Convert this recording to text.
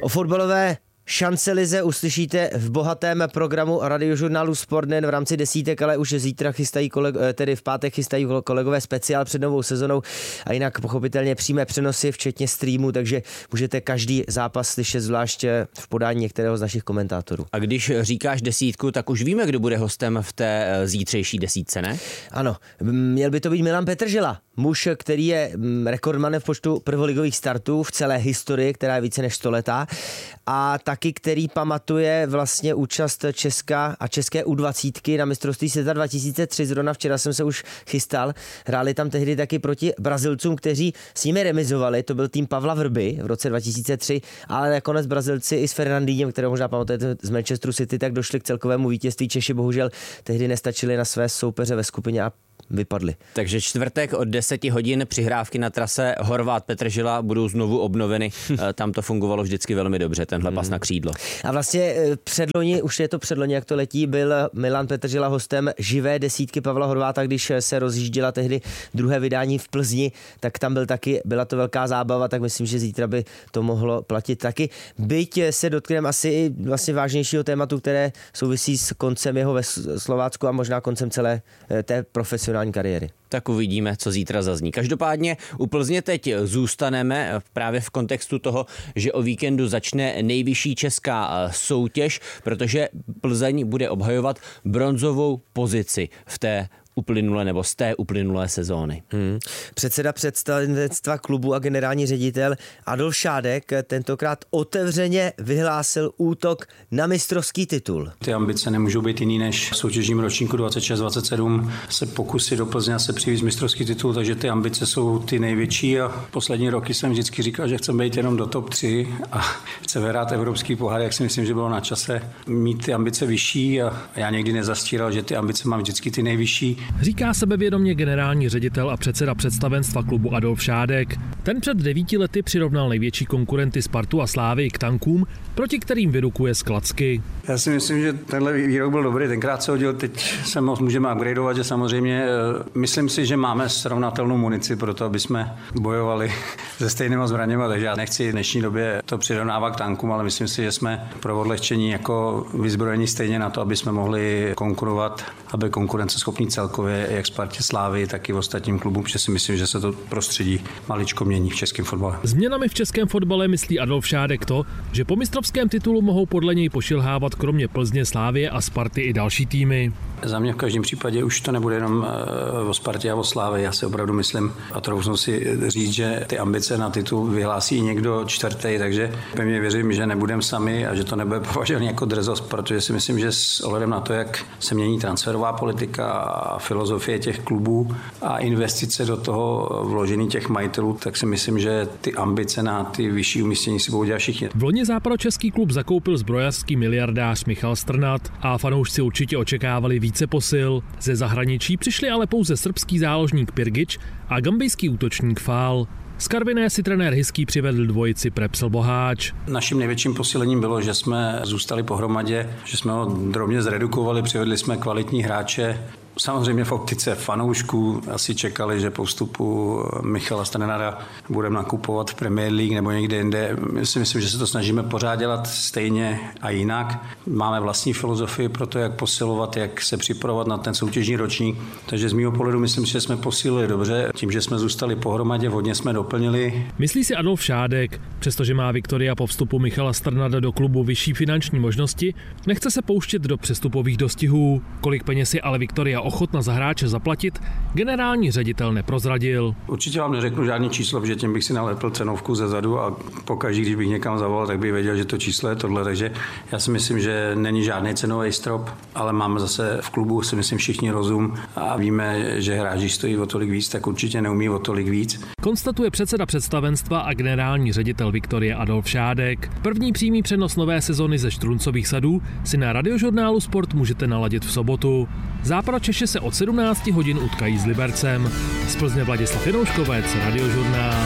O fotbalové šancelize uslyšíte v bohatém programu Radiožurnálu Sport nejen v rámci desítek, ale už zítra chystají tedy v pátek chystají kolegové speciál před novou sezonou a jinak pochopitelně přímé přenosy, včetně streamu, takže můžete každý zápas slyšet zvlášť v podání některého z našich komentátorů. A když říkáš desítku, tak už víme, kdo bude hostem v té zítřejší desítce, ne? Ano, měl by to být Milan Petržela, muž, který je rekordmanem v počtu prvoligových startů v celé historii, která je více než 100letá, a taky který pamatuje vlastně účast Česka a české U20 na mistrovství světa 2003. Zrovna včera jsem se už chystal. Hráli tam tehdy taky proti Brazilcům, kteří s nimi remizovali. To byl tým Pavla Vrby v roce 2003, ale nakonec Brazilci i s Fernandínem, kterého možná pamatujete z Manchesteru City, tak došli k celkovému vítězství. Češi bohužel tehdy nestačili na své soupeře ve skupině a vypadli. Takže čtvrtek od 10 hodin přihrávky na trase Horvát Petržela budou znovu obnoveny. Tam to fungovalo vždycky velmi dobře, tenhle pas na křídlo. A vlastně předloni, už je to předloni, jak to letí, byl Milan Petržela hostem živé desítky Pavla Horváta, když se rozjížděla tehdy druhé vydání v Plzni, tak tam byl taky, byla to velká zábava, tak myslím, že zítra by to mohlo platit taky. Byť se dotkneme asi i vlastně vážnějšího tématu, které souvisí s koncem jeho ve Slovácku a možná koncem celé té profesionální kariéry. Tak uvidíme, co zítra zazní. Každopádně u Plzně teď zůstaneme právě v kontextu toho, že o víkendu začne nejvyšší česká soutěž, protože Plzeň bude obhajovat bronzovou pozici v té uplynulé nebo z té uplynulé sezóny. Předseda představenstva klubu a generální ředitel Adolf Šádek tentokrát otevřeně vyhlásil útok na mistrovský titul. Ty ambice nemůžou být jiný než v soutěžním ročníku 26-27 se pokusit do Plzně se přivést mistrovský titul, takže ty ambice jsou ty největší a poslední roky jsem vždycky říkal, že chceme být jenom do top 3 a chceme hrát evropský pohár, jak si myslím, že bylo na čase mít ty ambice vyšší a já někdy nezastíral, že ty ambice mám vždycky ty nejvyšší. Říká sebevědomě generální ředitel a předseda představenstva klubu Adolf Šádek. Ten před 9 lety přirovnal největší konkurenty Spartu a Slávy k tankům, proti kterým vyrukuje z klacky. Já si myslím, že tenhle výrok byl dobrý, tenkrát se hodil, teď se můžeme upgradeovat, že samozřejmě myslím si, že máme srovnatelnou munici pro to, aby jsme bojovali se stejnýma zbraněma, takže já nechci v dnešní době to přirovnávat k tankům, ale myslím si, že jsme pro odlehčení jako vyzbrojení stejně na to, aby jsme mohli konkurovat, aby konkurenceschopný celkově jak Spartě, Slávy, tak i v ostatním klubům, protože si myslím, že se to prostředí maličko mění v českém fotbale. Změnami v českém fotbale myslí Adolf Šádek to, že po mistrovském titulu mohou podle něj pošilhávat kromě Plzně, Slávie a Sparty i další týmy. Za mě v každém případě už to nebude jenom o Spartě a o Slávii. Já si opravdu myslím a troufnu si říct, že ty ambice na titul vyhlásí někdo čtvrtý, takže pevně věřím, že nebudeme sami a že to nebude považovaný jako drzost, protože si myslím, že s ohledem na to, jak se mění transferová politika a filozofie těch klubů a investice do toho vložení těch majitelů, tak si myslím, že ty ambice na ty vyšší umístění si budou dělat všichni. V loni západočeský klub zakoupil zbrojařský miliardář Michal Strnad a fanoušci určitě očekávali více posil. Ze zahraničí přišli ale pouze srbský záložník Pirgič a gambijský útočník Fál. Z Karviné si trenér Hyský přivedl dvojici Prepsl Boháč. Naším největším posílením bylo, že jsme zůstali pohromadě, že jsme ho drobně zredukovali, přivedli jsme kvalitní hráče. Samozřejmě v optice fanoušků asi čekali, že po vstupu Michala Strnada budeme nakupovat v Premier League nebo někde jinde. My si myslím, že se to snažíme pořád dělat stejně a jinak. Máme vlastní filozofii pro to, jak posilovat, jak se připravovat na ten soutěžní ročník. Takže z mého pohledu myslím, že jsme posílili dobře. Tím, že jsme zůstali pohromadě, hodně jsme doplnili. Myslí si Adolf Šádek, přestože má Viktoria po vstupu Michala Strnada do klubu vyšší finanční možnosti, nechce se pouštět do přestupových dostihů. Kolik peněz je ale Viktoria ochotna za hráče zaplatit, generální ředitel neprozradil. Určitě vám neřeknu žádný číslo, protože tím bych si nalepil cenovku ze zadu a pokaždý, když bych někam zavolal, tak bych věděl, že to číslo je tohle. Takže já si myslím, že není žádný cenový strop, ale máme zase v klubu, si myslím, všichni rozum a víme, že hráči stojí o tolik víc, tak určitě neumí o tolik víc. Konstatuje předseda představenstva a generální ředitel Viktorie Adolf Šádek. První přímý přenos nové sezony ze Štruncových sadů si na Radiožurnálu Sport můžete naladit v sobotu. Západočeši se od 17 hodin utkají s Libercem. Z Plzně Vladislav Janouškovec, Radiožurnál.